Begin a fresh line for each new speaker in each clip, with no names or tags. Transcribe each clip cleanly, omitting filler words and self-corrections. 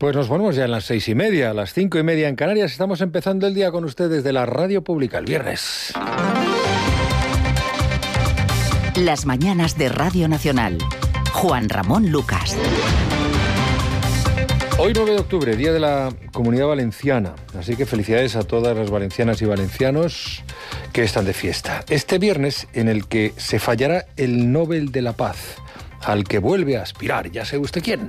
Pues nos ponemos ya en las 6:30, a las 5:30 en Canarias. Estamos empezando el día con ustedes de la Radio Pública, el viernes.
Las mañanas de Radio Nacional. Juan Ramón Lucas.
Hoy 9 de octubre, Día de la Comunidad Valenciana, así que felicidades a todas las valencianas y valencianos que están de fiesta. Este viernes en el que se fallará el Nobel de la Paz, al que vuelve a aspirar, ya sabe usted quién.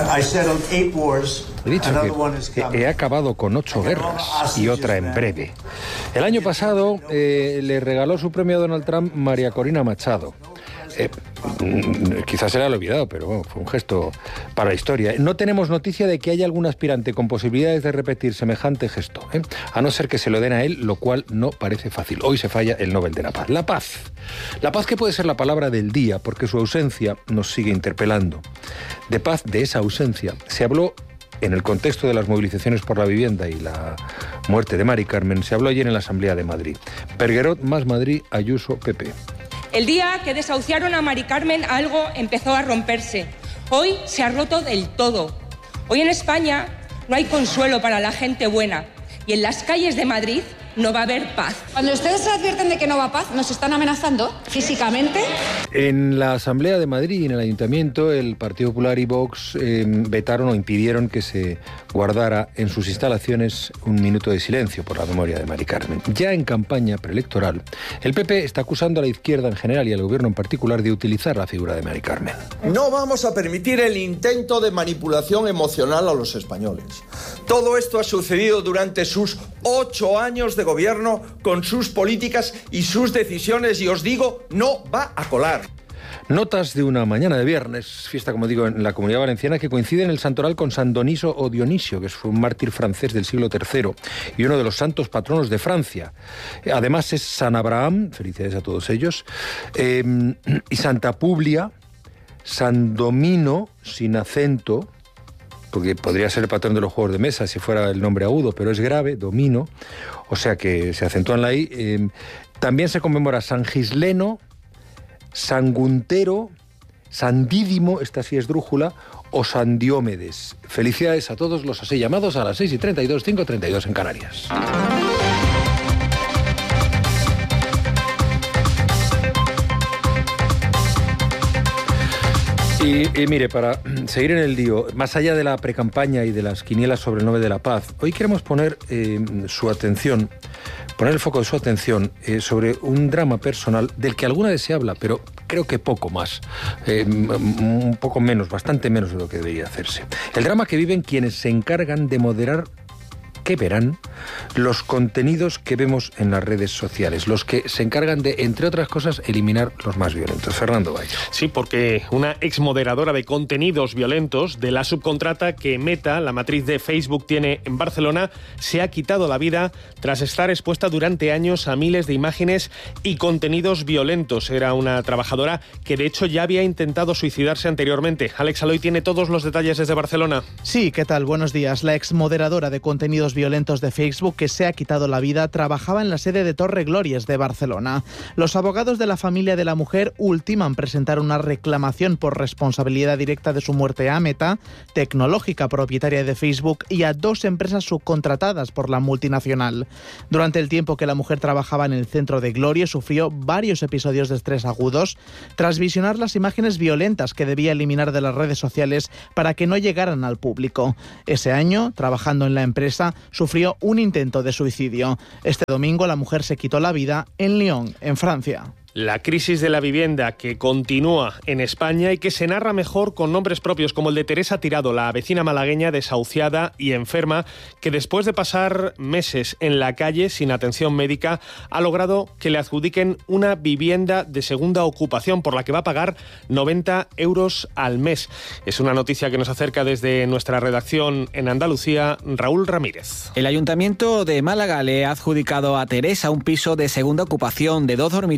He dicho que he acabado con 8 guerras y otra en breve. El año pasado le regaló su premio a Donald Trump María Corina Machado. Quizás se le ha olvidado, pero bueno, fue un gesto para la historia. No tenemos noticia de que haya algún aspirante con posibilidades de repetir semejante gesto, a no ser que se lo den a él, lo cual no parece fácil. Hoy se falla el Nobel de la Paz. La paz. La paz, que puede ser la palabra del día, porque su ausencia nos sigue interpelando. De paz, de esa ausencia, se habló en el contexto de las movilizaciones por la vivienda y la muerte de Mari Carmen. Se habló ayer en la Asamblea de Madrid. Perguerot más Madrid, Ayuso, PP.
El día que desahuciaron a Mari Carmen, algo empezó a romperse. Hoy se ha roto del todo. Hoy en España no hay consuelo para la gente buena. Y en las calles de Madrid no va a haber paz.
Cuando ustedes se advierten de que no va paz, ¿nos están amenazando físicamente?
En la Asamblea de Madrid y en el Ayuntamiento, el Partido Popular y Vox vetaron o impidieron que se guardara en sus instalaciones un minuto de silencio por la memoria de Mari Carmen. Ya en campaña preelectoral, el PP está acusando a la izquierda en general y al gobierno en particular de utilizar la figura de Mari Carmen.
No vamos a permitir el intento de manipulación emocional a los españoles. Todo esto ha sucedido durante sus 8 años de gobierno, con sus políticas y sus decisiones, y os digo, no va a colar.
Notas de una mañana de viernes, fiesta, como digo, en la Comunidad Valenciana, que coincide en el santoral con San Doniso o Dionisio, que fue un mártir francés del siglo III y uno de los santos patronos de Francia. Además es San Abraham, felicidades a todos ellos, y Santa Publia, San Domino, sin acento, porque podría ser el patrón de los juegos de mesa si fuera el nombre agudo, pero es grave, Domino, o sea que se acentúan la I. También se conmemora San Gisleno, San Guntero, San Dídimo, esta sí es drújula, o San Diómedes. Felicidades a todos los así llamados a las 6:32, 5:32 en Canarias. Y mire, para seguir en el lío, más allá de la precampaña y de las quinielas sobre el Nobel de la Paz, hoy queremos poner poner el foco de su atención sobre un drama personal del que alguna vez se habla, pero creo que poco más, un poco menos, bastante menos de lo que debería hacerse. El drama que viven quienes se encargan de moderar, que verán, los contenidos que vemos en las redes sociales, los que se encargan de, entre otras cosas, eliminar los más violentos. Fernando Bayo.
Sí, porque una exmoderadora de contenidos violentos de la subcontrata que Meta, la matriz de Facebook, tiene en Barcelona, se ha quitado la vida tras estar expuesta durante años a miles de imágenes y contenidos violentos. Era una trabajadora que de hecho ya había intentado suicidarse anteriormente. Alex Aloy tiene todos los detalles desde Barcelona.
Sí, ¿qué tal? Buenos días. La exmoderadora de contenidos violentos de Facebook que se ha quitado la vida trabajaba en la sede de Torre Glorias de Barcelona. Los abogados de la familia de la mujer ultiman presentar una reclamación por responsabilidad directa de su muerte a Meta, tecnológica propietaria de Facebook, y a 2 empresas subcontratadas por la multinacional. Durante el tiempo que la mujer trabajaba en el centro de Gloria, sufrió varios episodios de estrés agudos tras visionar las imágenes violentas que debía eliminar de las redes sociales para que no llegaran al público. Ese año, trabajando en la empresa, sufrió un intento de suicidio. Este domingo la mujer se quitó la vida en Lyon, en Francia.
La crisis de la vivienda que continúa en España y que se narra mejor con nombres propios como el de Teresa Tirado, la vecina malagueña desahuciada y enferma, que después de pasar meses en la calle sin atención médica ha logrado que le adjudiquen una vivienda de segunda ocupación por la que va a pagar 90 euros al mes. Es una noticia que nos acerca desde nuestra redacción en Andalucía, Raúl Ramírez.
El Ayuntamiento de Málaga le ha adjudicado a Teresa un piso de segunda ocupación de 2 dormitorios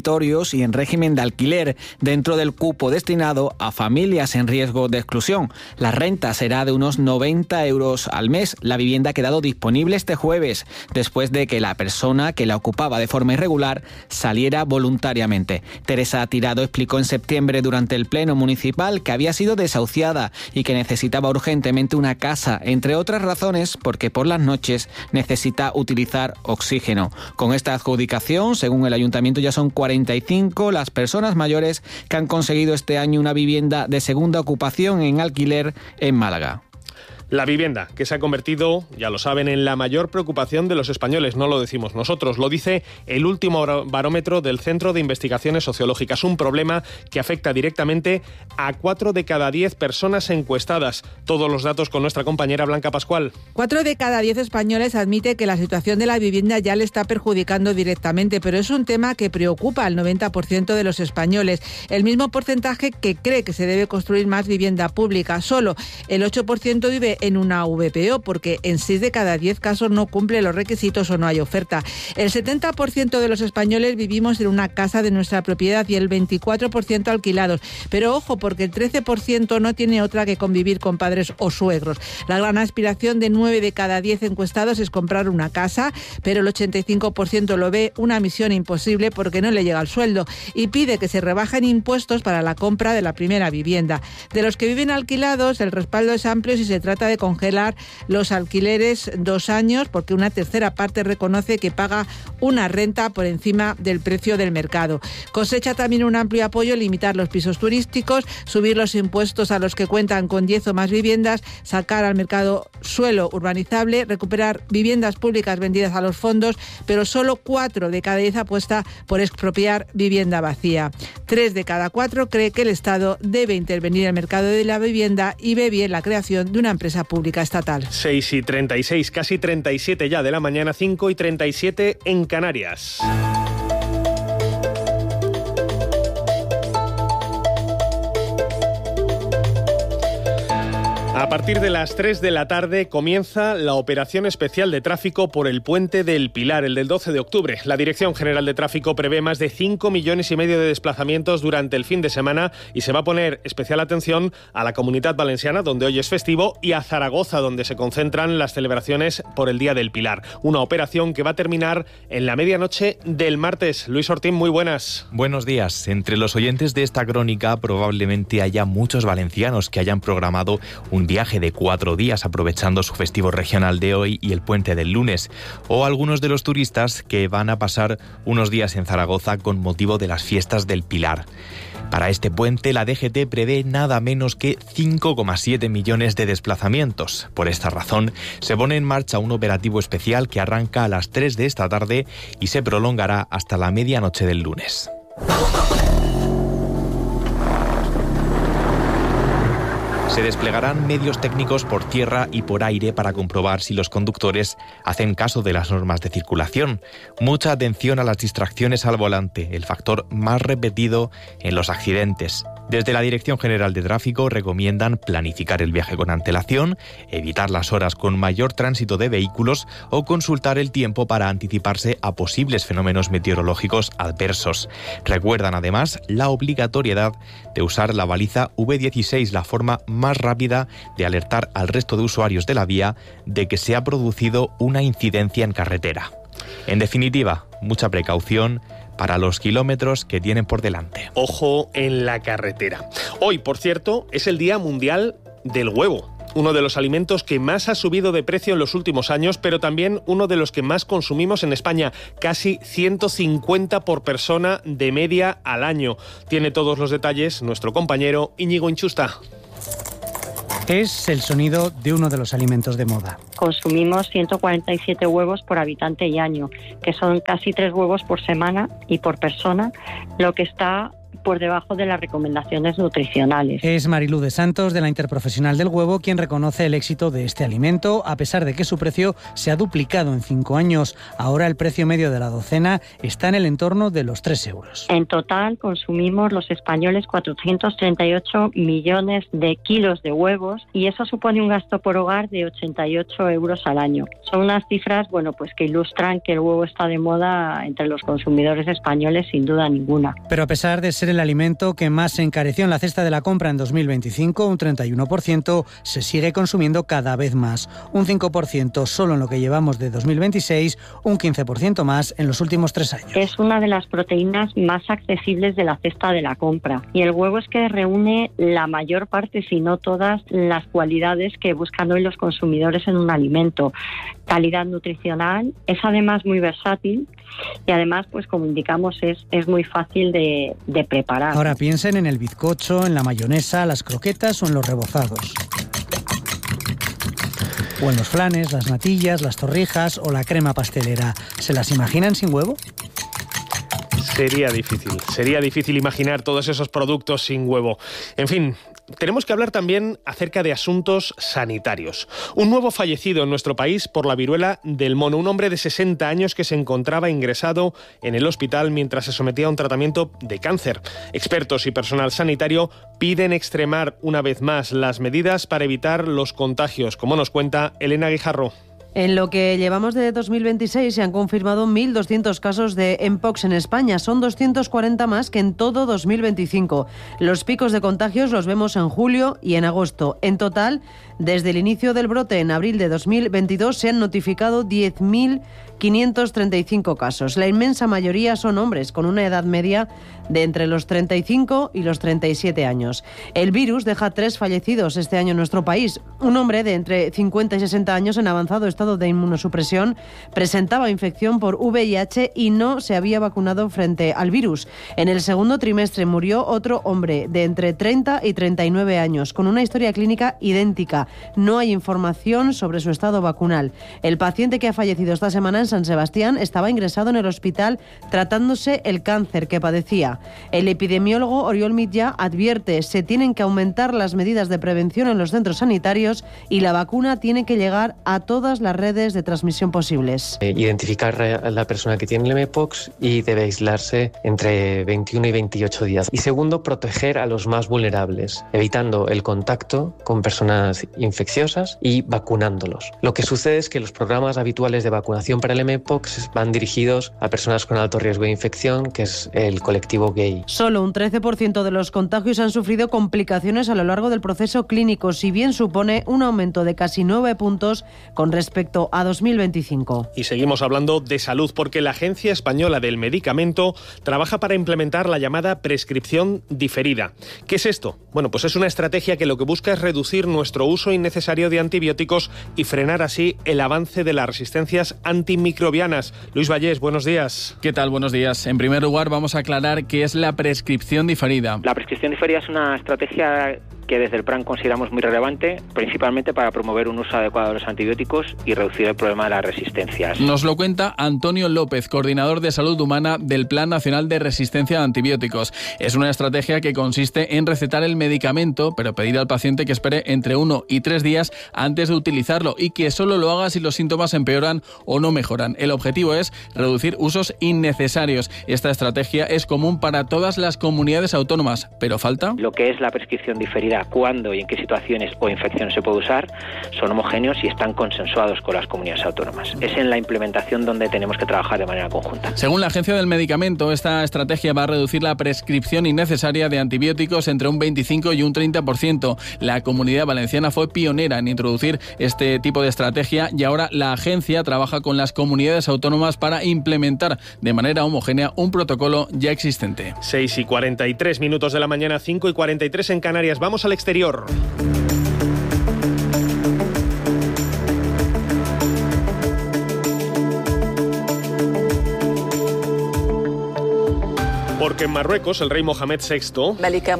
euros y en régimen de alquiler, dentro del cupo destinado a familias en riesgo de exclusión. La renta será de unos 90 euros al mes. La vivienda ha quedado disponible este jueves, después de que la persona que la ocupaba de forma irregular saliera voluntariamente. Teresa Tirado explicó en septiembre durante el pleno municipal que había sido desahuciada y que necesitaba urgentemente una casa, entre otras razones porque por las noches necesita utilizar oxígeno. Con esta adjudicación, según el ayuntamiento, ya son 45 las personas mayores que han conseguido este año una vivienda de segunda ocupación en alquiler en Málaga.
La vivienda, que se ha convertido, ya lo saben, en la mayor preocupación de los españoles. No lo decimos nosotros, lo dice el último barómetro del Centro de Investigaciones Sociológicas. Un problema que afecta directamente a 4 de cada 10 personas encuestadas. Todos los datos con nuestra compañera Blanca Pascual.
4 de cada 10 españoles admite que la situación de la vivienda ya le está perjudicando directamente, pero es un tema que preocupa al 90% de los españoles. El mismo porcentaje que cree que se debe construir más vivienda pública. Solo el 8% vive en una VPO, porque en 6 de cada 10 casos no cumple los requisitos o no hay oferta. El 70% de los españoles vivimos en una casa de nuestra propiedad y el 24% alquilados. Pero ojo, porque el 13% no tiene otra que convivir con padres o suegros. La gran aspiración de 9 de cada 10 encuestados es comprar una casa, pero el 85% lo ve una misión imposible porque no le llega el sueldo y pide que se rebajen impuestos para la compra de la primera vivienda. De los que viven alquilados, el respaldo es amplio si se trata de congelar los alquileres 2 años, porque una tercera parte reconoce que paga una renta por encima del precio del mercado. Cosecha también un amplio apoyo limitar los pisos turísticos, subir los impuestos a los que cuentan con 10 o más viviendas, sacar al mercado suelo urbanizable, recuperar viviendas públicas vendidas a los fondos, pero solo 4 de cada 10 apuesta por expropiar vivienda vacía. 3 de cada 4 cree que el Estado debe intervenir en el mercado de la vivienda y ve bien la creación de una empresa pública estatal.
6:36, casi 37 ya de la mañana, 5:37 en Canarias. A partir de las 3 de la tarde comienza la operación especial de tráfico por el Puente del Pilar, el del 12 de octubre. La Dirección General de Tráfico prevé más de 5,5 millones de desplazamientos durante el fin de semana y se va a poner especial atención a la Comunidad Valenciana, donde hoy es festivo, y a Zaragoza, donde se concentran las celebraciones por el Día del Pilar. Una operación que va a terminar en la medianoche del martes. Luis Ortín, muy buenas.
Buenos días. Entre los oyentes de esta crónica probablemente haya muchos valencianos que hayan programado un viaje de 4 días aprovechando su festivo regional de hoy y el puente del lunes, o algunos de los turistas que van a pasar unos días en Zaragoza con motivo de las fiestas del Pilar. Para este puente, la DGT prevé nada menos que 5,7 millones de desplazamientos. Por esta razón, se pone en marcha un operativo especial que arranca a las 3 de esta tarde y se prolongará hasta la medianoche del lunes. Se desplegarán medios técnicos por tierra y por aire para comprobar si los conductores hacen caso de las normas de circulación. Mucha atención a las distracciones al volante, el factor más repetido en los accidentes. Desde la Dirección General de Tráfico recomiendan planificar el viaje con antelación, evitar las horas con mayor tránsito de vehículos o consultar el tiempo para anticiparse a posibles fenómenos meteorológicos adversos. Recuerdan además la obligatoriedad de usar la baliza V16, la forma más rápida de alertar al resto de usuarios de la vía de que se ha producido una incidencia en carretera. En definitiva, mucha precaución para los kilómetros que tienen por delante.
Ojo en la carretera. Hoy, por cierto, es el Día Mundial del Huevo. Uno de los alimentos que más ha subido de precio en los últimos años, pero también uno de los que más consumimos en España, casi 150 por persona de media al año. Tiene todos los detalles nuestro compañero Íñigo Inchusta.
Es el sonido de uno de los alimentos de moda.
Consumimos 147 huevos por habitante y año, que son casi 3 huevos por semana y por persona, lo que está por debajo de las recomendaciones nutricionales.
Es Marilú de Santos, de la Interprofesional del Huevo, quien reconoce el éxito de este alimento, a pesar de que su precio se ha duplicado en 5 años. Ahora el precio medio de la docena está en el entorno de los 3 euros.
En total consumimos los españoles 438 millones de kilos de huevos y eso supone un gasto por hogar de 88 euros al año. Son unas cifras, pues que ilustran que el huevo está de moda entre los consumidores españoles, sin duda ninguna.
Pero a pesar de ser el alimento que más se encareció en la cesta de la compra en 2025, un 31%, se sigue consumiendo cada vez más. Un 5% solo en lo que llevamos de 2026, un 15% más en los últimos 3 años.
Es una de las proteínas más accesibles de la cesta de la compra. Y el huevo es que reúne la mayor parte, si no todas, las cualidades que buscan hoy los consumidores en un alimento. Calidad nutricional, es además muy versátil y además, como indicamos, es muy fácil de preparar.
Ahora piensen en el bizcocho, en la mayonesa, las croquetas o en los rebozados. O en los flanes, las natillas, las torrijas o la crema pastelera. ¿Se las imaginan sin huevo?
Sería difícil imaginar todos esos productos sin huevo. En fin, tenemos que hablar también acerca de asuntos sanitarios. Un nuevo fallecido en nuestro país por la viruela del mono, un hombre de 60 años que se encontraba ingresado en el hospital mientras se sometía a un tratamiento de cáncer. Expertos y personal sanitario piden extremar una vez más las medidas para evitar los contagios, como nos cuenta Elena Guijarro.
En lo que llevamos de 2026 se han confirmado 1.200 casos de Mpox en España. Son 240 más que en todo 2025. Los picos de contagios los vemos en julio y en agosto. En total, desde el inicio del brote en abril de 2022 se han notificado 10.535 casos. La inmensa mayoría son hombres con una edad media de entre los 35 y los 37 años. El virus deja 3 fallecidos este año en nuestro país. Un hombre de entre 50 y 60 años en avanzado estado de inmunosupresión presentaba infección por VIH y no se había vacunado frente al virus. En el segundo trimestre murió otro hombre de entre 30 y 39 años con una historia clínica idéntica. No hay información sobre su estado vacunal. El paciente que ha fallecido esta semana en San Sebastián estaba ingresado en el hospital tratándose el cáncer que padecía. El epidemiólogo Oriol Mitjà advierte: se tienen que aumentar las medidas de prevención en los centros sanitarios y la vacuna tiene que llegar a todas las redes de transmisión posibles.
Identificar a la persona que tiene el Mpox y debe aislarse entre 21 y 28 días. Y segundo, proteger a los más vulnerables, evitando el contacto con personas infecciosas y vacunándolos. Lo que sucede es que los programas habituales de vacunación para el Mpox van dirigidos a personas con alto riesgo de infección, que es el colectivo gay.
Solo un 13% de los contagios han sufrido complicaciones a lo largo del proceso clínico, si bien supone un aumento de casi 9 puntos con respecto a 2025.
Y seguimos hablando de salud porque la Agencia Española del Medicamento trabaja para implementar la llamada prescripción diferida. ¿Qué es esto? Bueno, pues es una estrategia que lo que busca es reducir nuestro uso innecesario de antibióticos y frenar así el avance de las resistencias antimicrobianas. Luis Vallés, buenos días.
¿Qué tal? Buenos días. En primer lugar, vamos a aclarar qué es la prescripción diferida.
La prescripción diferida es una estrategia que desde el PRAN consideramos muy relevante, principalmente para promover un uso adecuado de los antibióticos y reducir el problema de las resistencias.
Nos lo cuenta Antonio López, coordinador de Salud Humana del Plan Nacional de Resistencia a Antibióticos. Es una estrategia que consiste en recetar el medicamento, pero pedir al paciente que espere entre 1 y 3 días antes de utilizarlo y que solo lo haga si los síntomas empeoran o no mejoran. El objetivo es reducir usos innecesarios. Esta estrategia es común para todas las comunidades autónomas, pero falta.
Lo que es la prescripción diferida, cuándo y en qué situaciones o infecciones se puede usar, son homogéneos y están consensuados con las comunidades autónomas. Es en la implementación donde tenemos que trabajar de manera conjunta.
Según la Agencia del Medicamento, esta estrategia va a reducir la prescripción innecesaria de antibióticos entre un 25 y un 30%. La Comunidad Valenciana fue pionera en introducir este tipo de estrategia y ahora la agencia trabaja con las comunidades autónomas para implementar de manera homogénea un protocolo ya existente.
6:43 de la mañana, 5:43 en Canarias. Vamos al exterior. Porque porque en Marruecos el rey Mohamed VI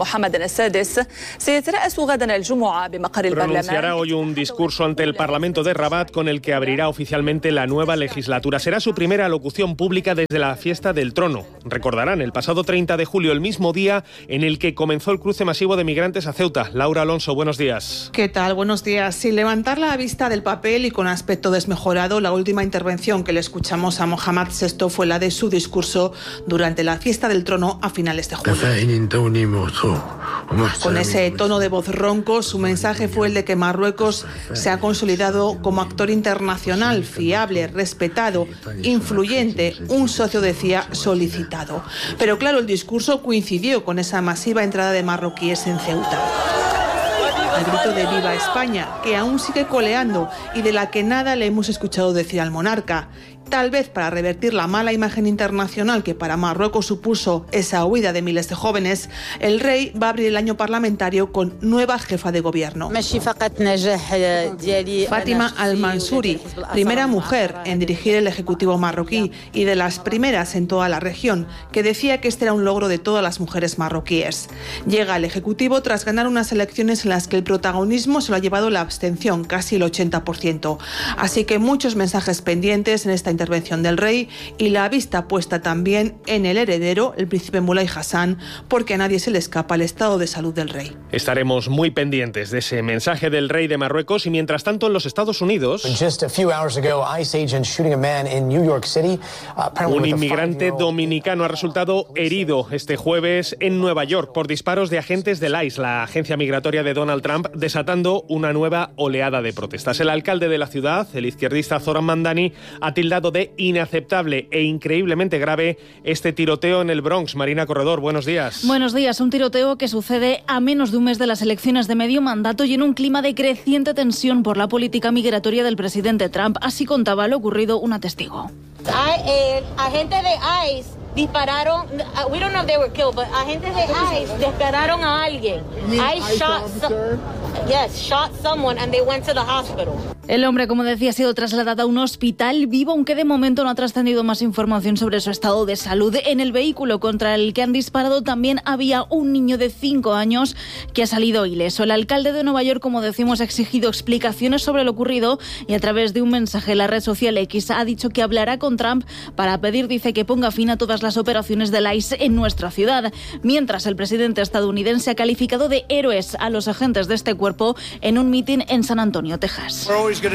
pronunciará hoy un discurso ante el Parlamento de Rabat con el que abrirá oficialmente la nueva legislatura. Será su primera locución pública desde la fiesta del trono. Recordarán, el pasado 30 de julio, el mismo día en el que comenzó el cruce masivo de migrantes a Ceuta. Laura Alonso, buenos días.
¿Qué tal? Buenos días. Sin levantar la vista del papel y con aspecto desmejorado, la última intervención que le escuchamos a Mohamed VI fue la de su discurso durante la fiesta del trono a finales de julio. Con ese tono de voz ronco, su mensaje fue el de que Marruecos se ha consolidado como actor internacional, fiable, respetado, influyente, un socio, decía, solicitado. Pero claro, el discurso coincidió con esa masiva entrada de marroquíes en Ceuta. Al grito de Viva España, que aún sigue coleando y de la que nada le hemos escuchado decir al monarca. Tal vez para revertir la mala imagen internacional que para Marruecos supuso esa huida de miles de jóvenes, el rey va a abrir el año parlamentario con nueva jefa de gobierno. Fátima Al-Mansouri, primera mujer en dirigir el Ejecutivo marroquí y de las primeras en toda la región, que decía que este era un logro de todas las mujeres marroquíes. Llega al Ejecutivo tras ganar unas elecciones en las que el protagonismo se lo ha llevado la abstención, casi el 80%. Así que muchos mensajes pendientes en esta intervención del rey y la vista puesta también en el heredero, el príncipe Moulay Hassan, porque a nadie se le escapa el estado de salud del rey.
Estaremos muy pendientes de ese mensaje del rey de Marruecos y mientras tanto en los Estados Unidos un inmigrante dominicano ha resultado herido este jueves en Nueva York por disparos de agentes del ICE, la agencia migratoria de Donald Trump, desatando una nueva oleada de protestas. El alcalde de la ciudad, el izquierdista Zoran Mandani, ha tildado de inaceptable e increíblemente grave este tiroteo en el Bronx. Marina Corredor, buenos días.
Buenos días. Un tiroteo que sucede a menos de un mes de las elecciones de medio mandato y en un clima de creciente tensión por la política migratoria del presidente Trump. Así contaba lo ocurrido una testigo.
Agentes de ICE dispararon, we don't know if they were killed, but agentes de ICE dispararon a alguien. ICE shot someone and they went to the hospital.
El hombre, como decía, ha sido trasladado a un hospital vivo, aunque de momento no ha trascendido más información sobre su estado de salud. En el vehículo contra el que han disparado también había un niño de 5 años que ha salido ileso. El alcalde de Nueva York, como decimos, ha exigido explicaciones sobre lo ocurrido y a través de un mensaje en la red social X ha dicho que hablará con Trump para pedir, dice, que ponga fin a todas las operaciones del ICE en nuestra ciudad. Mientras, el presidente estadounidense ha calificado de héroes a los agentes de este cuerpo en un mitin en San Antonio, Texas.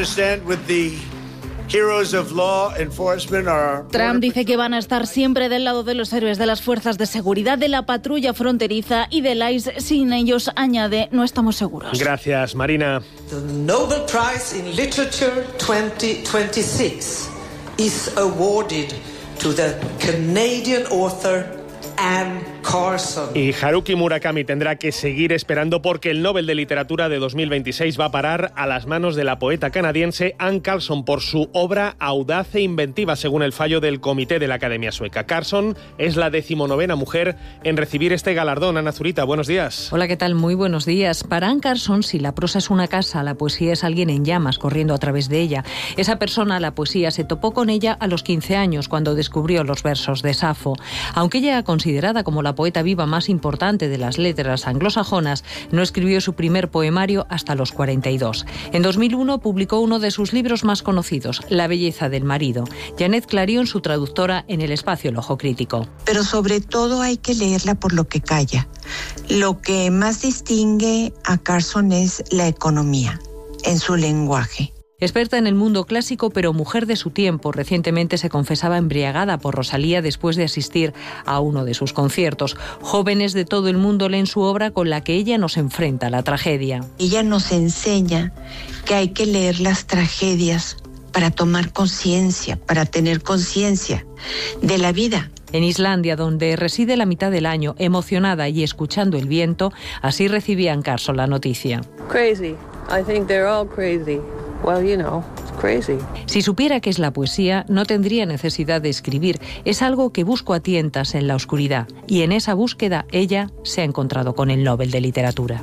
Trump dice que van a estar siempre del lado de los héroes de las fuerzas de seguridad, de la patrulla fronteriza y del ICE. Sin ellos, añade, no estamos seguros.
Gracias, Marina.
The Nobel Prize in Literature 2026 is awarded to the Canadian author Anne Carson.
Y Haruki Murakami tendrá que seguir esperando porque el Nobel de Literatura de 2026 va a parar a las manos de la poeta canadiense Anne Carson por su obra audaz e inventiva, según el fallo del Comité de la Academia Sueca. Carson es la 19ª mujer en recibir este galardón. Ana Zurita, buenos días.
Hola, ¿qué tal? Muy buenos días. Para Anne Carson, si la prosa es una casa, la poesía es alguien en llamas corriendo a través de ella. Esa persona, la poesía, se topó con ella a los 15 años cuando descubrió los versos de Safo. Aunque ella era considerada como la poeta viva más importante de las letras anglosajonas, no escribió su primer poemario hasta los 42. En 2001 publicó uno de sus libros más conocidos, La belleza del marido. Janet Clarion, su traductora en El espacio, el ojo crítico.
Pero sobre todo hay que leerla por lo que calla. Lo que más distingue a Carson es la economía, en su lenguaje.
Experta en el mundo clásico, pero mujer de su tiempo, recientemente se confesaba embriagada por Rosalía después de asistir a uno de sus conciertos. Jóvenes de todo el mundo leen su obra con la que ella nos enfrenta a la tragedia.
Ella nos enseña que hay que leer las tragedias para tomar conciencia, para tener conciencia de la vida.
En Islandia, donde reside la mitad del año, emocionada y escuchando el viento, así recibía Anne Carson la noticia.
Crazy. I think they're all crazy. Well, you know, it's crazy.
Si supiera qué es la poesía, no tendría necesidad de escribir. Es algo que busco a tientas en la oscuridad. Y en esa búsqueda, ella se ha encontrado con el Nobel de Literatura.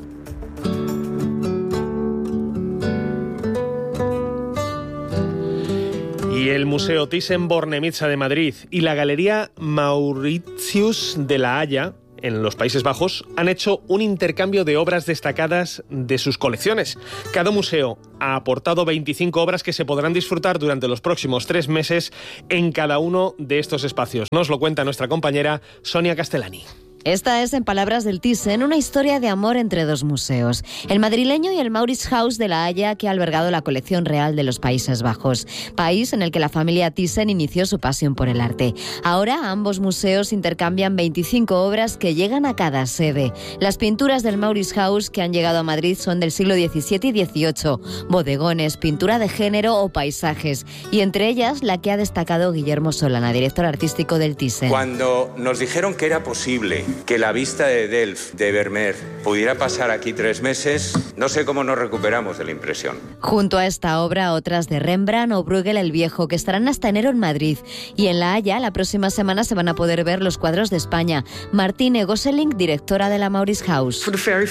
Y el Museo Thyssen-Bornemisza de Madrid y la Galería Mauritius de La Haya, en los Países Bajos, han hecho un intercambio de obras destacadas de sus colecciones. Cada museo ha aportado 25 obras que se podrán disfrutar durante los próximos 3 meses en cada uno de estos espacios. Nos lo cuenta nuestra compañera Sonia Castellani.
Esta es, en palabras del Thyssen, una historia de amor entre dos museos, el madrileño y el Mauritshuis de La Haya, que ha albergado la colección real de los Países Bajos, país en el que la familia Thyssen inició su pasión por el arte. Ahora ambos museos intercambian 25 obras que llegan a cada sede. Las pinturas del Mauritshuis que han llegado a Madrid son del siglo XVII y XVIII, bodegones, pintura de género o paisajes, y entre ellas la que ha destacado Guillermo Solana, director artístico del Thyssen.
Cuando nos dijeron que era posible que la vista de Delft, de Vermeer, pudiera pasar aquí 3 meses, no sé cómo nos recuperamos de la impresión.
Junto a esta obra, otras de Rembrandt o Bruegel el Viejo, que estarán hasta enero en Madrid. Y en La Haya, la próxima semana se van a poder ver los cuadros de España. Martine Gosselin, directora de la Mauritshuis.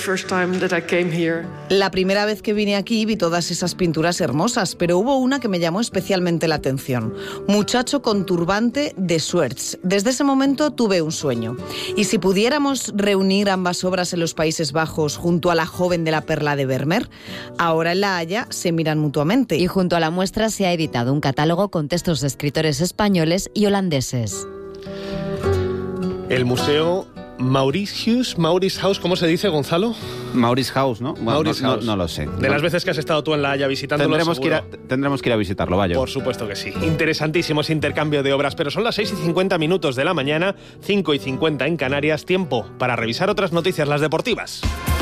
La primera vez que vine aquí vi todas esas pinturas hermosas, pero hubo una que me llamó especialmente la atención. Muchacho con turbante de Swerts. Desde ese momento tuve un sueño. Y si pudiéramos reunir ambas obras en los Países Bajos junto a la joven de la perla de Vermeer, ahora en La Haya se miran mutuamente.
Y junto a la muestra se ha editado un catálogo con textos de escritores españoles y holandeses.
El museo Mauritshuis, ¿cómo se dice, Gonzalo?
Mauritshuis, ¿no? Bueno, no lo sé.
De las veces que has estado tú en La Haya visitándolo,
tendremos que ir a visitarlo, vaya.
Por supuesto que sí. Interesantísimo ese intercambio de obras, pero son las 6:50 de la mañana, 5:50 en Canarias, tiempo para revisar otras noticias, las deportivas.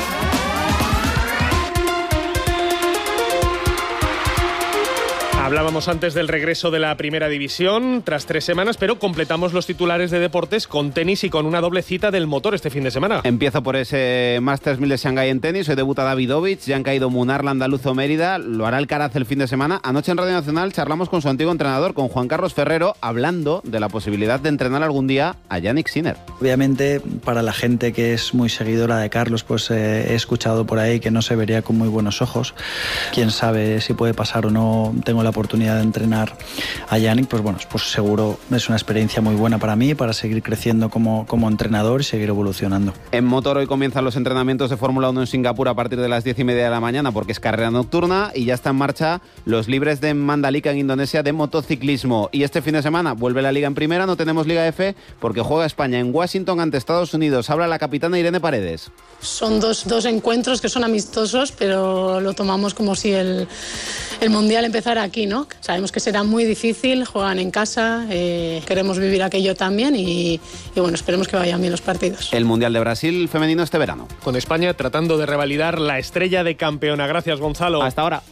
Hablábamos antes del regreso de la Primera División tras 3 semanas, pero completamos los titulares de deportes con tenis y con una doble cita del motor este fin de semana.
Empiezo por ese Masters 1000 de Shanghái en tenis. Hoy debuta Davidovich, ya han caído Munar, Landaluz o Mérida. Lo hará Alcaraz el fin de semana. Anoche en Radio Nacional charlamos con su antiguo entrenador, con Juan Carlos Ferrero, hablando de la posibilidad de entrenar algún día a Jannik Sinner.
Obviamente, para la gente que es muy seguidora de Carlos, pues he escuchado por ahí que no se vería con muy buenos ojos. Quién sabe si puede pasar o no. Tengo la oportunidad de entrenar a Jannik, pues bueno, pues seguro es una experiencia muy buena para mí, para seguir creciendo como entrenador y seguir evolucionando.
En motor hoy comienzan los entrenamientos de Fórmula 1 en Singapur a partir de las 10:30 de la mañana porque es carrera nocturna y ya está en marcha los libres de Mandalika en Indonesia de motociclismo. Y este fin de semana vuelve la Liga en primera, no tenemos Liga F porque juega España en Washington ante Estados Unidos. Habla la capitana Irene Paredes.
Son dos encuentros que son amistosos, pero lo tomamos como si el Mundial empezara aquí, ¿no? Sabemos que será muy difícil, juegan en casa, queremos vivir aquello también y bueno, esperemos que vayan bien los partidos.
El Mundial de Brasil femenino este verano.
Con España tratando de revalidar la estrella de campeona. Gracias, Gonzalo.
Hasta ahora.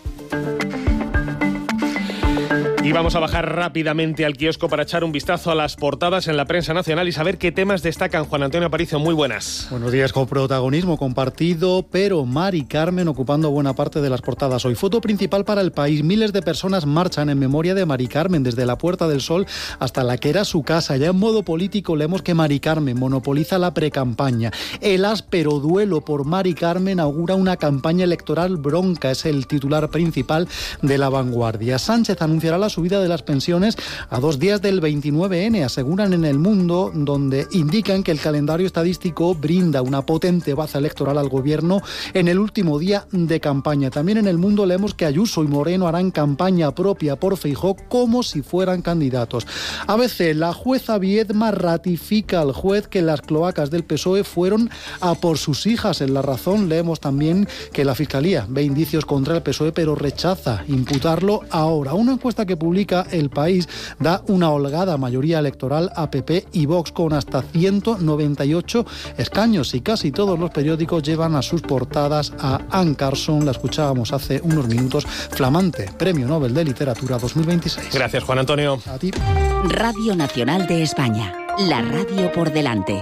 Y vamos a bajar rápidamente al kiosco para echar un vistazo a las portadas en la prensa nacional y saber qué temas destacan. Juan Antonio Aparicio, muy buenas.
Buenos días. Con protagonismo compartido, pero Mari Carmen ocupando buena parte de las portadas hoy. Foto principal para El País. Miles de personas marchan en memoria de Mari Carmen, desde la Puerta del Sol hasta la que era su casa. Ya en modo político leemos que Mari Carmen monopoliza la precampaña. El áspero duelo por Mari Carmen augura una campaña electoral bronca. Es el titular principal de La Vanguardia. Sánchez anunciará la subida de las pensiones a 2 días del 29N, aseguran en El Mundo, donde indican que el calendario estadístico brinda una potente baza electoral al gobierno en el último día de campaña. También en El Mundo leemos que Ayuso y Moreno harán campaña propia por Feijóo como si fueran candidatos. ABC, la jueza Viedma ratifica al juez que las cloacas del PSOE fueron a por sus hijas. En La Razón leemos también que la Fiscalía ve indicios contra el PSOE pero rechaza imputarlo ahora. Una encuesta que publica El País da una holgada mayoría electoral a PP y Vox con hasta 198 escaños y casi todos los periódicos llevan a sus portadas a Anne Carson, la escuchábamos hace unos minutos, flamante Premio Nobel de Literatura 2026.
Gracias, Juan Antonio.
A ti.
Radio Nacional de España, la radio por delante.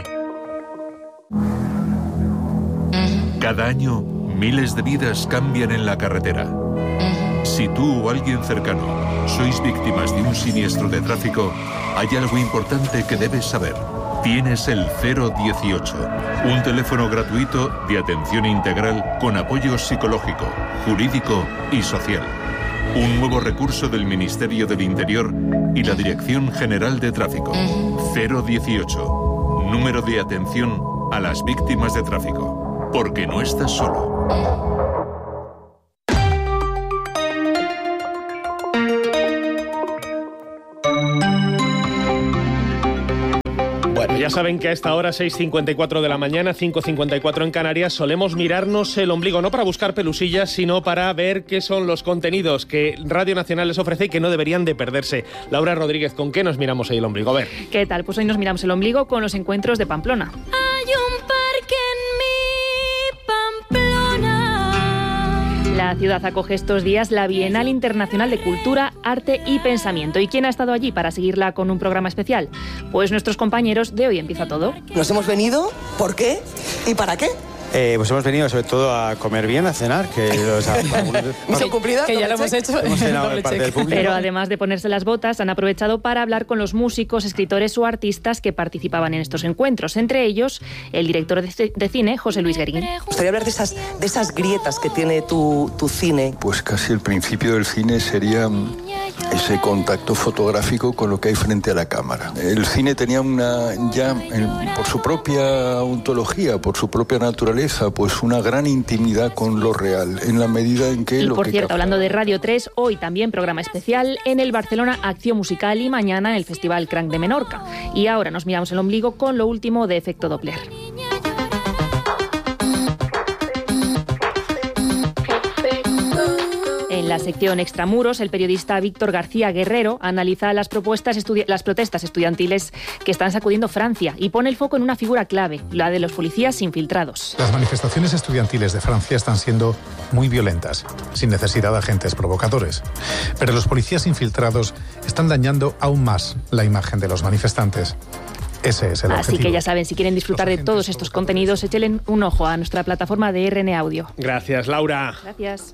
Cada año, miles de vidas cambian en la carretera. Si tú o alguien cercano sois víctimas de un siniestro de tráfico, hay algo importante que debes saber. Tienes el 018, un teléfono gratuito de atención integral con apoyo psicológico, jurídico y social. Un nuevo recurso del Ministerio del Interior y la Dirección General de Tráfico. 018. Número de atención a las víctimas de tráfico. Porque no estás solo.
Bueno, ya saben que a esta hora, 6:54 de la mañana, 5:54 en Canarias, solemos mirarnos el ombligo, no para buscar pelusillas, sino para ver qué son los contenidos que Radio Nacional les ofrece y que no deberían de perderse. Laura Rodríguez, ¿con qué nos miramos ahí el ombligo? A ver.
¿Qué tal? Pues hoy nos miramos el ombligo con los encuentros de Pamplona.
Hay un parque en mi Pamplona.
La ciudad acoge estos días la Bienal Internacional de Cultura, Arte y Pensamiento. ¿Y quién ha estado allí para seguirla con un programa especial? Pues nuestros compañeros de Hoy Empieza Todo.
Nos hemos venido, ¿por qué? ¿Y para qué?
Pues hemos venido sobre todo a comer bien, a cenar, que
misión cumplida,
que ya lo hemos hecho.
Hemos cenado en parte del público.
Pero además de ponerse las botas, han aprovechado para hablar con los músicos, escritores o artistas que participaban en estos encuentros. Entre ellos, el director de cine, José Luis Guerín.
Me gustaría hablar de esas grietas que tiene tu cine.
Pues casi el principio del cine sería ese contacto fotográfico con lo que hay frente a la cámara. El cine tenía por su propia ontología, por su propia naturaleza, pues una gran intimidad con lo real, en la medida en que...
Y por cierto, hablando de Radio 3, hoy también programa especial en el Barcelona Acción Musical y mañana en el Festival Cranc de Menorca. Y ahora nos miramos el ombligo con lo último de Efecto Doppler. En la sección Extramuros, el periodista Víctor García Guerrero analiza las protestas estudiantiles que están sacudiendo Francia y pone el foco en una figura clave, la de los policías infiltrados.
Las manifestaciones estudiantiles de Francia están siendo muy violentas, sin necesidad de agentes provocadores. Pero los policías infiltrados están dañando aún más la imagen de los manifestantes. Ese es el objetivo.
Así que ya saben, si quieren disfrutar de todos estos contenidos, échenle un ojo a nuestra plataforma de RN Audio.
Gracias, Laura.
Gracias.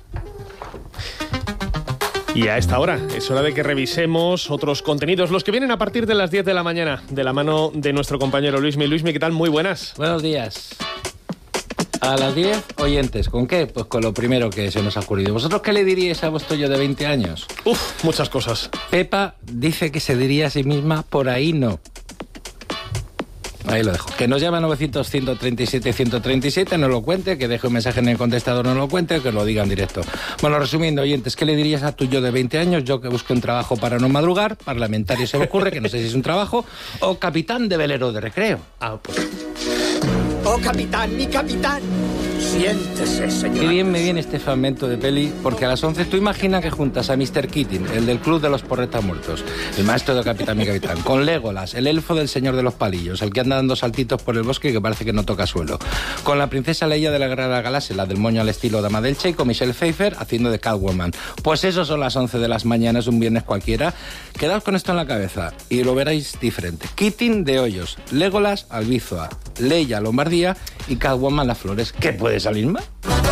Y a esta hora es hora de que revisemos otros contenidos, los que vienen a partir de las 10 de la mañana, de la mano de nuestro compañero Luismi. Luismi, ¿qué tal? Muy buenas.
Buenos días. A las 10, oyentes. ¿Con qué? Pues con lo primero que se nos ha ocurrido. ¿Vosotros qué le diríais a vuestro yo de 20 años?
Muchas cosas.
Pepa dice que se diría a sí misma, por ahí no. Ahí lo dejo. Que nos llame a 900-137-137, no lo cuente, que deje un mensaje en el contestador, no lo cuente, que lo diga en directo. Bueno, resumiendo, oyentes, ¿qué le dirías a tu yo de 20 años? Yo que busco un trabajo para no madrugar, parlamentario se me ocurre, que no sé si es un trabajo, o capitán de velero de recreo.
Pues...
¡Oh, capitán, mi capitán! Siéntese, señor.
Qué bien me viene este fragmento de peli, porque a las 11 tú imaginas que juntas a Mr. Keating, el del Club de los Porretas Muertos, el maestro de Capitán mi Capitán, con Legolas, el elfo del Señor de los Palillos, el que anda dando saltitos por el bosque y que parece que no toca suelo, con la princesa Leia de la Guerra de la Galaxia, la del moño al estilo Dama del Che, y con Michelle Pfeiffer haciendo de Catwoman. Pues eso son las 11 de las mañanas, un viernes cualquiera. Quedaos con esto en la cabeza y lo veréis diferente. Keating de Hoyos, Legolas Albizoa, Leia Lombardía y Catwoman Las Flores. ¿Qué puede salir mal?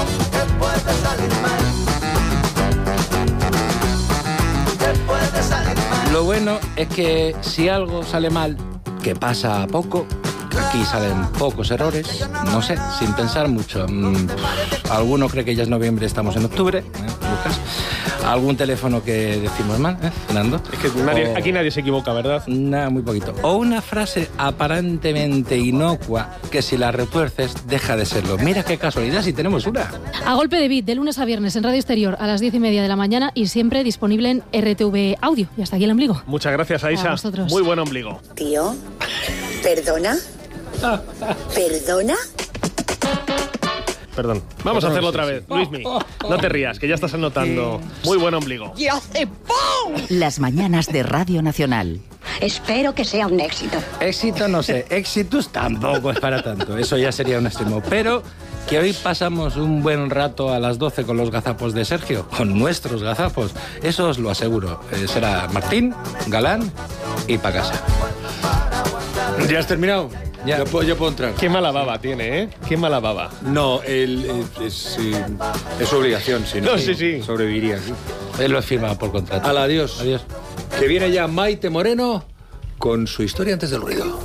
Lo bueno es que si algo sale mal, que pasa poco, aquí salen pocos errores, no sé, sin pensar mucho. Alguno cree que ya es noviembre, estamos en octubre, Lucas. Algún teléfono que decimos mal, Fernando.
Es que aquí nadie se equivoca, ¿verdad?
Nada, muy poquito. O una frase aparentemente inocua que si la retuerces deja de serlo. Mira qué casualidad si tenemos una.
A golpe de beat, de lunes a viernes en Radio Exterior a las 10:30 de la mañana y siempre disponible en RTV Audio. Y hasta aquí el ombligo.
Muchas gracias, Aisha.
A vosotros.
Muy buen ombligo.
Tío, ¿perdona? ¿Perdona?
Perdón. Vamos a hacerlo otra vez. Luismi, no te rías, que ya estás anotando. Muy buen ombligo.
¡Y hace ¡pum!
Las mañanas de Radio Nacional.
Espero que sea un éxito.
Éxito no sé, éxitos tampoco es para tanto, eso ya sería un extremo. Pero que hoy pasamos un buen rato a las 12 con los gazapos de Sergio, con nuestros gazapos, eso os lo aseguro. Será Martín, Galán y pa' casa.
¿Ya has terminado?
Ya.
Yo puedo entrar.
Qué mala baba tiene, ¿eh? Qué mala baba.
No, es su obligación, si no,
sí.
Sobreviviría. ¿Sí?
Él lo firma por contrato.
Adiós.
Adiós.
Que viene ya Maite Moreno con su historia antes del ruido.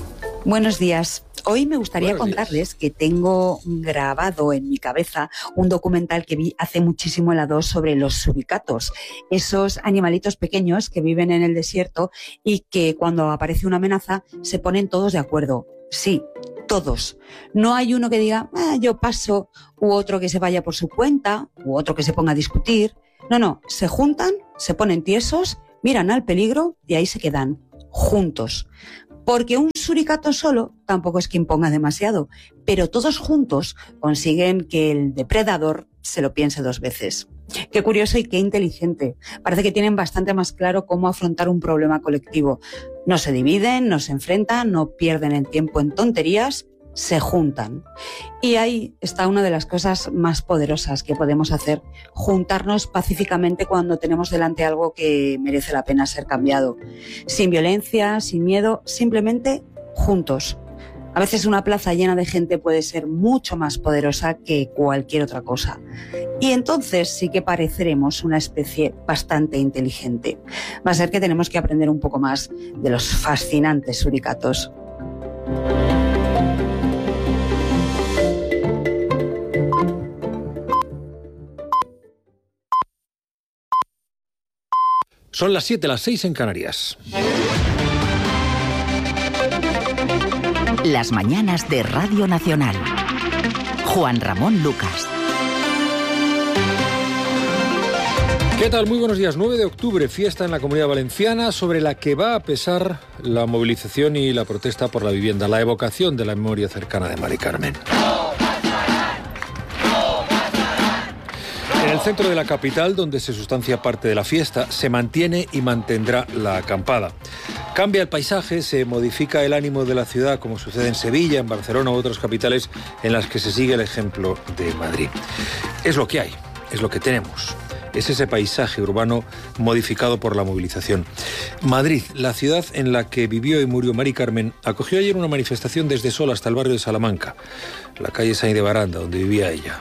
Buenos días. Hoy me gustaría contarles que tengo grabado en mi cabeza un documental que vi hace muchísimo en la 2 sobre los suricatos, esos animalitos pequeños que viven en el desierto y que cuando aparece una amenaza se ponen todos de acuerdo. Sí, todos. No hay uno que diga, yo paso, u otro que se vaya por su cuenta, u otro que se ponga a discutir. No, se juntan, se ponen tiesos, miran al peligro y ahí se quedan, juntos. Porque un suricato solo tampoco es que imponga demasiado, pero todos juntos consiguen que el depredador se lo piense 2 veces. Qué curioso y qué inteligente. Parece que tienen bastante más claro cómo afrontar un problema colectivo. No se dividen, no se enfrentan, no pierden el tiempo en tonterías, se juntan. Y ahí está una de las cosas más poderosas que podemos hacer, juntarnos pacíficamente cuando tenemos delante algo que merece la pena ser cambiado. Sin violencia, sin miedo, simplemente juntos. A veces una plaza llena de gente puede ser mucho más poderosa que cualquier otra cosa. Y entonces sí que pareceremos una especie bastante inteligente. Va a ser que tenemos que aprender un poco más de los fascinantes suricatos.
Son las 7, las 6 en Canarias.
Las mañanas de Radio Nacional. Juan Ramón Lucas.
¿Qué tal? Muy buenos días. 9 de octubre, fiesta en la Comunidad Valenciana sobre la que va a pesar la movilización y la protesta por la vivienda, la evocación de la memoria cercana de Mari Carmen. En el centro de la capital, donde se sustancia parte de la fiesta, se mantiene y mantendrá la acampada. Cambia el paisaje, se modifica el ánimo de la ciudad, como sucede en Sevilla, en Barcelona u otras capitales en las que se sigue el ejemplo de Madrid. Es lo que hay, es lo que tenemos. Es ese paisaje urbano modificado por la movilización. Madrid, la ciudad en la que vivió y murió Mari Carmen, acogió ayer una manifestación desde Sol hasta el barrio de Salamanca, la calle Sainz de Baranda, donde vivía ella.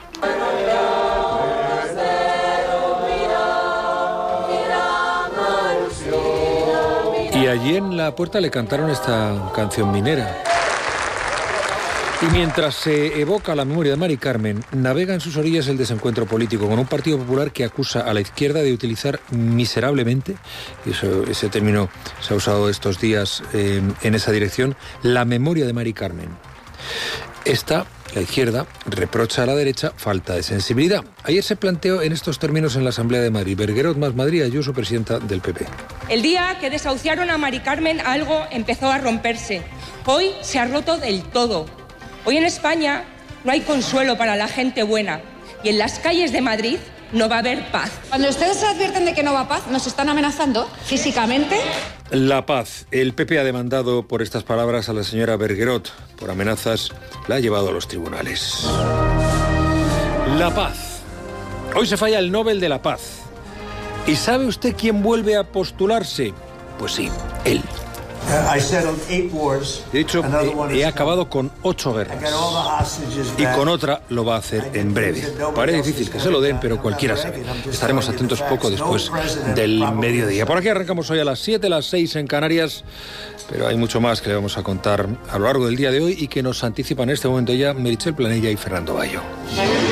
Y allí en la puerta le cantaron esta canción minera. Y mientras se evoca la memoria de Mari Carmen, navega en sus orillas el desencuentro político con un Partido Popular que acusa a la izquierda de utilizar miserablemente, y ese término se ha usado estos días en esa dirección, la memoria de Mari Carmen. La izquierda reprocha a la derecha falta de sensibilidad. Ayer se planteó en estos términos en la Asamblea de Madrid. Berguerot más Madrid, Ayuso, presidenta del PP.
El día que desahuciaron a Mari Carmen, algo empezó a romperse. Hoy se ha roto del todo. Hoy en España no hay consuelo para la gente buena. Y en las calles de Madrid no va a haber paz.
Cuando ustedes advierten de que no va paz, ¿nos están amenazando físicamente?
La paz. El PP ha demandado por estas palabras a la señora Berguerot. Por amenazas la ha llevado a los tribunales. La paz. Hoy se falla el Nobel de la Paz. ¿Y sabe usted quién vuelve a postularse? Pues sí, él. De hecho, he acabado con 8 guerras. Y con otra lo va a hacer en breve. Parece difícil que se lo den, pero cualquiera sabe. Estaremos atentos poco después del mediodía. Por aquí arrancamos hoy a las 7, las 6 en Canarias. Pero hay mucho más que le vamos a contar a lo largo del día de hoy y que nos anticipan en este momento ya Meritxell Planella y Fernando Bayo.